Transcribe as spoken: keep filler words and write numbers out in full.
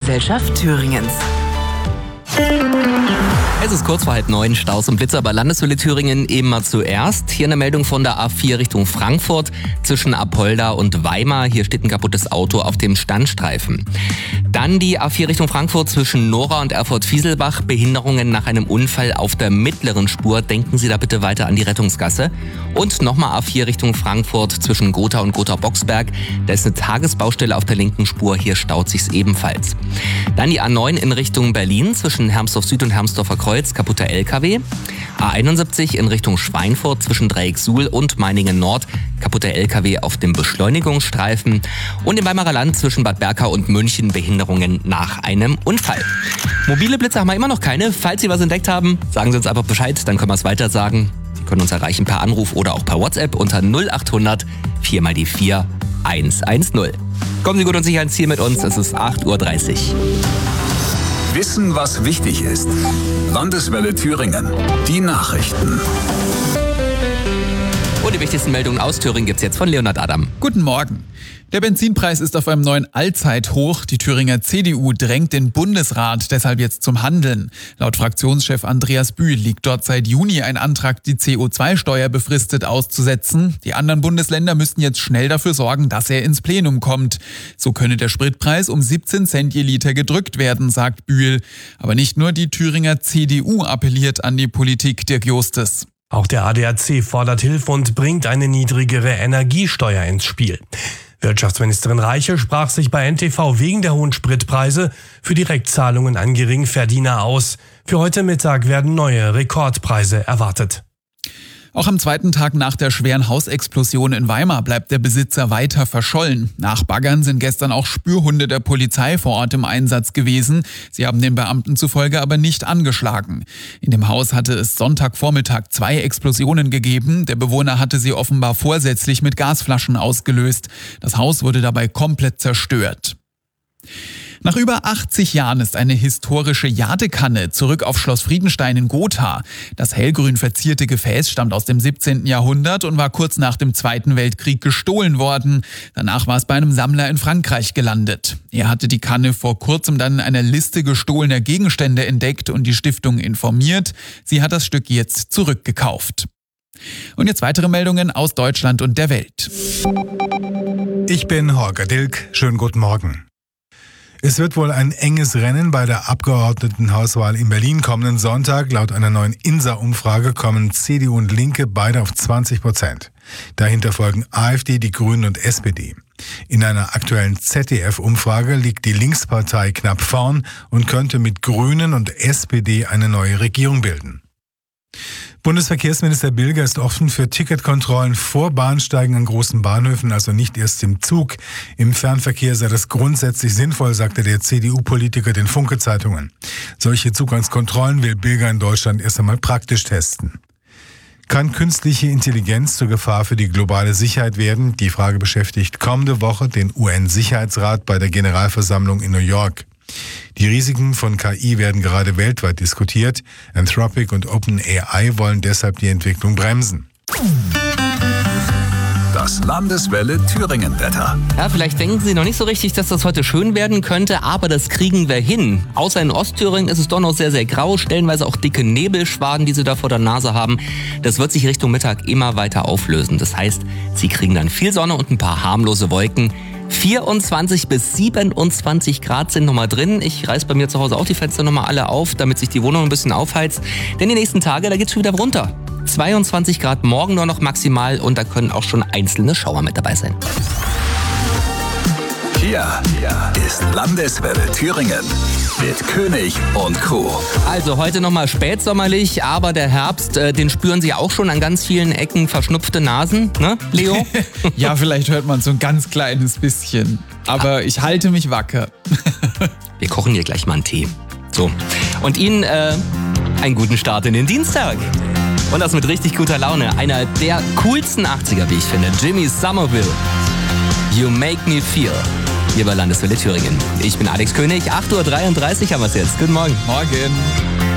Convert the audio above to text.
Verkehrsgesellschaft Thüringens. Es ist kurz vor halb neun, Staus und Blitzer bei Landeswelle Thüringen eben mal zuerst. Hier eine Meldung von der A vier Richtung Frankfurt zwischen Apolda und Weimar. Hier steht ein kaputtes Auto auf dem Standstreifen. Dann die A vier Richtung Frankfurt zwischen Nora und Erfurt-Fieselbach. Behinderungen nach einem Unfall auf der mittleren Spur. Denken Sie da bitte weiter an die Rettungsgasse. Und nochmal A vier Richtung Frankfurt zwischen Gotha und Gotha-Boxberg. Da ist eine Tagesbaustelle auf der linken Spur. Hier staut sich's ebenfalls. Dann die A neun in Richtung Berlin zwischen Hermsdorf Süd und Hermsdorfer Kreuz. Kaputter L K W. A einundsiebzig in Richtung Schweinfurt zwischen Dreiecksuhl und Meiningen Nord. Kaputter L K W auf dem Beschleunigungsstreifen. Und im Weimarer Land zwischen Bad Berka und München Behinderungen nach einem Unfall. Mobile Blitze haben wir immer noch keine. Falls Sie was entdeckt haben, sagen Sie uns einfach Bescheid, dann können wir es weiter sagen. Sie können uns erreichen per Anruf oder auch per WhatsApp unter null acht hundert vier mal die vier eins eins null. Kommen Sie gut und sicher ins Ziel mit uns. Es ist acht Uhr dreißig. Wissen, was wichtig ist. Landeswelle Thüringen. Die Nachrichten. Und die wichtigsten Meldungen aus Thüringen gibt's jetzt von Leonhard Adam. Guten Morgen. Der Benzinpreis ist auf einem neuen Allzeithoch. Die Thüringer C D U drängt den Bundesrat deshalb jetzt zum Handeln. Laut Fraktionschef Andreas Bühl liegt dort seit Juni ein Antrag, die C O zwei Steuer befristet auszusetzen. Die anderen Bundesländer müssten jetzt schnell dafür sorgen, dass er ins Plenum kommt. So könne der Spritpreis um siebzehn Cent je Liter gedrückt werden, sagt Bühl. Aber nicht nur die Thüringer C D U appelliert an die Politik, Dirk Justes. Auch der A D A C fordert Hilfe und bringt eine niedrigere Energiesteuer ins Spiel. Wirtschaftsministerin Reiche sprach sich bei N T V wegen der hohen Spritpreise für Direktzahlungen an Geringverdiener aus. Für heute Mittag werden neue Rekordpreise erwartet. Auch am zweiten Tag nach der schweren Hausexplosion in Weimar bleibt der Besitzer weiter verschollen. Nach Baggern sind gestern auch Spürhunde der Polizei vor Ort im Einsatz gewesen. Sie haben den Beamten zufolge aber nicht angeschlagen. In dem Haus hatte es Sonntagvormittag zwei Explosionen gegeben. Der Bewohner hatte sie offenbar vorsätzlich mit Gasflaschen ausgelöst. Das Haus wurde dabei komplett zerstört. Nach über achtzig Jahren ist eine historische Jadekanne zurück auf Schloss Friedenstein in Gotha. Das hellgrün verzierte Gefäß stammt aus dem siebzehnten Jahrhundert und war kurz nach dem Zweiten Weltkrieg gestohlen worden. Danach war es bei einem Sammler in Frankreich gelandet. Er hatte die Kanne vor kurzem dann in einer Liste gestohlener Gegenstände entdeckt und die Stiftung informiert. Sie hat das Stück jetzt zurückgekauft. Und jetzt weitere Meldungen aus Deutschland und der Welt. Ich bin Holger Dilk. Schönen guten Morgen. Es wird wohl ein enges Rennen bei der Abgeordnetenhauswahl in Berlin kommenden Sonntag. Laut einer neuen INSA-Umfrage kommen C D U und Linke beide auf zwanzig Prozent. Dahinter folgen AfD, die Grünen und S P D. In einer aktuellen Z D F-Umfrage liegt die Linkspartei knapp vorn und könnte mit Grünen und S P D eine neue Regierung bilden. Bundesverkehrsminister Bilger ist offen für Ticketkontrollen vor Bahnsteigen an großen Bahnhöfen, also nicht erst im Zug. Im Fernverkehr sei das grundsätzlich sinnvoll, sagte der C D U-Politiker den Funke-Zeitungen. Solche Zugangskontrollen will Bilger in Deutschland erst einmal praktisch testen. Kann künstliche Intelligenz zur Gefahr für die globale Sicherheit werden? Die Frage beschäftigt kommende Woche den U N-Sicherheitsrat bei der Generalversammlung in New York. Die Risiken von K I werden gerade weltweit diskutiert. Anthropic und OpenAI wollen deshalb die Entwicklung bremsen. Das Landeswelle Thüringen-Wetter. Ja, vielleicht denken Sie noch nicht so richtig, dass das heute schön werden könnte, aber das kriegen wir hin. Außer in Ostthüringen ist es doch noch sehr, sehr grau, stellenweise auch dicke Nebelschwaden, die Sie da vor der Nase haben. Das wird sich Richtung Mittag immer weiter auflösen. Das heißt, Sie kriegen dann viel Sonne und ein paar harmlose Wolken. vierundzwanzig bis siebenundzwanzig Grad sind nochmal drin. Ich reiß bei mir zu Hause auch die Fenster nochmal alle auf, damit sich die Wohnung ein bisschen aufheizt. Denn die nächsten Tage, da geht's schon wieder runter. zweiundzwanzig Grad morgen nur noch maximal und da können auch schon einzelne Schauer mit dabei sein. Hier ist Landeswelle Thüringen mit König und Co. Also heute nochmal spätsommerlich, aber der Herbst, äh, den spüren Sie auch schon an ganz vielen Ecken, verschnupfte Nasen, ne, Leo? Ja, vielleicht hört man so ein ganz kleines bisschen, aber ich halte mich wacker. Wir kochen hier gleich mal einen Tee. So, und Ihnen äh, einen guten Start in den Dienstag. Und das mit richtig guter Laune. Einer der coolsten achtziger, wie ich finde, Jimmy Somerville. You Make Me Feel. Hier bei Landeswelle Thüringen. Ich bin Alex König, acht Uhr dreiunddreißig haben wir es jetzt. Guten Morgen. Morgen.